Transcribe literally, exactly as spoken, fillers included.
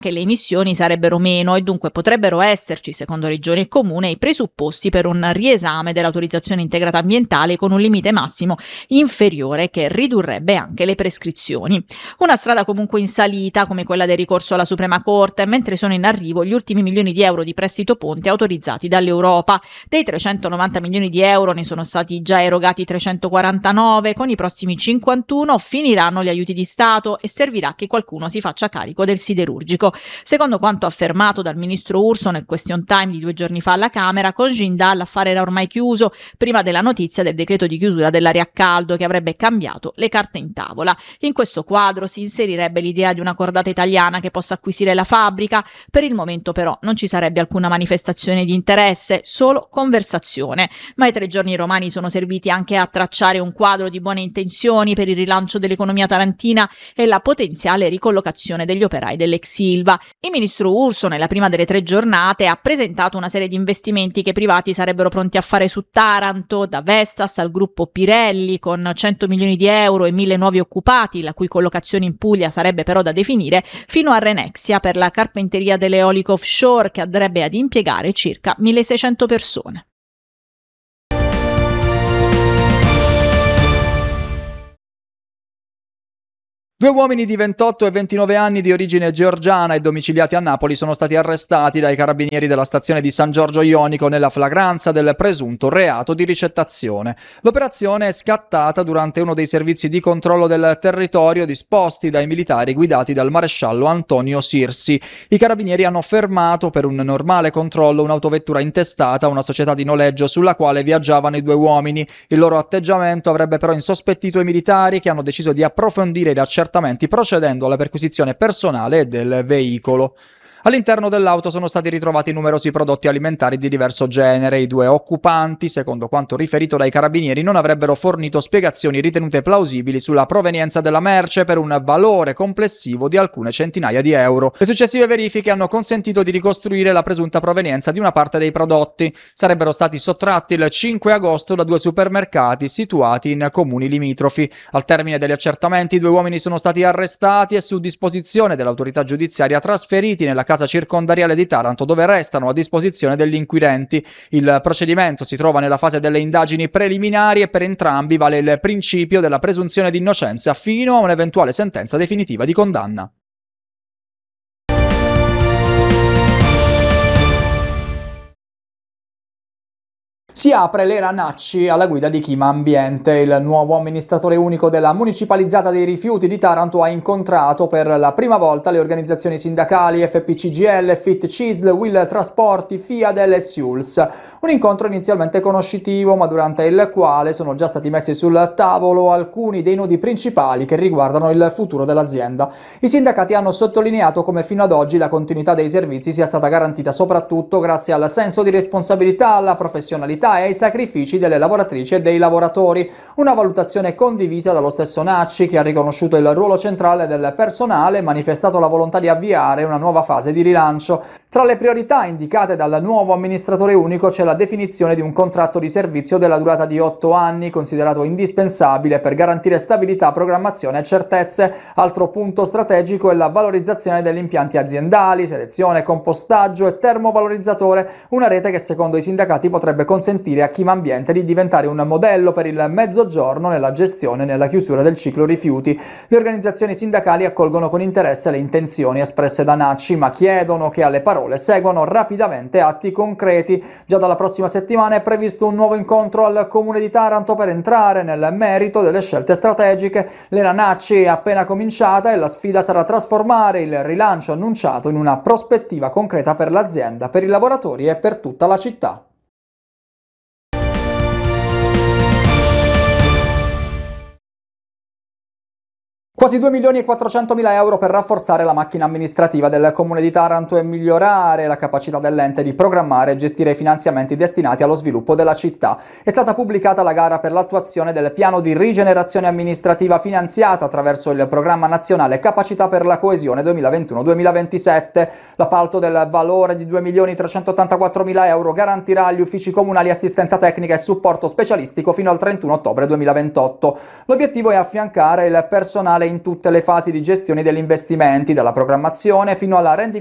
che le emissioni sarebbero meno e dunque potrebbero esserci, secondo Regione e Comune, i presupposti per un riesame dell'autorizzazione integrata ambientale con un limite massimo inferiore che ridurrebbe anche le prescrizioni. Una strada comunque in salita come quella del ricorso alla Suprema Corte, mentre sono in arrivo gli ultimi milioni di euro di prestito ponte autorizzati dall'Europa. Dei trecentonovanta milioni di euro ne sono stati già erogati trecentoquarantanove, con i prossimi cinquantuno finiranno gli aiuti di Stato e servirà che qualcuno si faccia carico del siderurgico. Secondo quanto affermato dal ministro Urso nel question time di due giorni fa alla Camera, con Jindal l'affare era ormai chiuso prima della notizia del decreto di chiusura dell'area a caldo che avrebbe cambiato le carte in tavola. In questo quadro si inserirebbe l'idea di una cordata italiana che possa acquisire la fabbrica. Per il momento però non ci sarebbe alcuna manifestazione di interesse, solo conversazione. Ma i tre giorni romani sono serviti anche a tracciare un quadro di buone intenzioni per il rilancio dell'economia tarantina e la potenziale ricollocazione degli operai dell'ex Ilva. Il ministro Urso, nella prima delle tre giornate, ha presentato una serie di investimenti che i privati sarebbero pronti a fare su Taranto, da Vestas al gruppo Pirelli, con cento milioni di euro e mille nuovi occupati, la cui collocazione in Puglia sarebbe però da definire, fino a Renexia per la carpenteria dell'eolico offshore, che andrebbe ad impiegare circa milleseicento persone. Due uomini di ventotto e ventinove anni di origine georgiana e domiciliati a Napoli sono stati arrestati dai carabinieri della stazione di San Giorgio Ionico nella flagranza del presunto reato di ricettazione. L'operazione è scattata durante uno dei servizi di controllo del territorio disposti dai militari guidati dal maresciallo Antonio Sirsi. I carabinieri hanno fermato per un normale controllo un'autovettura intestata a una società di noleggio sulla quale viaggiavano i due uomini. Il loro atteggiamento avrebbe però insospettito i militari, che hanno deciso di approfondire le accertamenti procedendo alla perquisizione personale del veicolo. All'interno dell'auto sono stati ritrovati numerosi prodotti alimentari di diverso genere. I due occupanti, secondo quanto riferito dai carabinieri, non avrebbero fornito spiegazioni ritenute plausibili sulla provenienza della merce per un valore complessivo di alcune centinaia di euro. Le successive verifiche hanno consentito di ricostruire la presunta provenienza di una parte dei prodotti. Sarebbero stati sottratti il cinque agosto da due supermercati situati in comuni limitrofi. Al termine degli accertamenti, i due uomini sono stati arrestati e, su disposizione dell'autorità giudiziaria, trasferiti nella casa circondariale di Taranto, dove restano a disposizione degli inquirenti. Il procedimento si trova nella fase delle indagini preliminari e per entrambi vale il principio della presunzione di innocenza fino a un'eventuale sentenza definitiva di condanna. Si apre l'era Nacci alla guida di Chima Ambiente. Il nuovo amministratore unico della municipalizzata dei rifiuti di Taranto ha incontrato per la prima volta le organizzazioni sindacali F P C G L, Fit C I S L, Will Trasporti, Fiadel e Siuls. Un incontro inizialmente conoscitivo, ma durante il quale sono già stati messi sul tavolo alcuni dei nodi principali che riguardano il futuro dell'azienda. I sindacati hanno sottolineato come fino ad oggi la continuità dei servizi sia stata garantita soprattutto grazie al senso di responsabilità, alla professionalità e ai sacrifici delle lavoratrici e dei lavoratori. Una valutazione condivisa dallo stesso Nacci, che ha riconosciuto il ruolo centrale del personale e manifestato la volontà di avviare una nuova fase di rilancio. Tra le priorità indicate dal nuovo amministratore unico c'è la definizione di un contratto di servizio della durata di otto anni, considerato indispensabile per garantire stabilità, programmazione e certezze. Altro punto strategico è la valorizzazione degli impianti aziendali, selezione, compostaggio e termovalorizzatore, una rete che secondo i sindacati potrebbe consentire a Chima Ambiente di diventare un modello per il Mezzogiorno nella gestione e nella chiusura del ciclo rifiuti. Le organizzazioni sindacali accolgono con interesse le intenzioni espresse da Nacci, ma chiedono che alle parole seguano rapidamente atti concreti. Già dalla prossima settimana è previsto un nuovo incontro al Comune di Taranto per entrare nel merito delle scelte strategiche. L'era Nacci è appena cominciata e la sfida sarà trasformare il rilancio annunciato in una prospettiva concreta per l'azienda, per i lavoratori e per tutta la città. Quasi due milioni e quattrocentomila euro per rafforzare la macchina amministrativa del Comune di Taranto e migliorare la capacità dell'ente di programmare e gestire i finanziamenti destinati allo sviluppo della città. È stata pubblicata la gara per l'attuazione del piano di rigenerazione amministrativa finanziata attraverso il programma nazionale Capacità per la coesione duemilaventuno duemilaventisette. L'appalto del valore di due milioni trecentottantaquattromila euro garantirà agli uffici comunali assistenza tecnica e supporto specialistico fino al trentuno ottobre duemilaventotto. L'obiettivo è affiancare il personale in tutte le fasi di gestione degli investimenti, dalla programmazione fino alla rendicontazione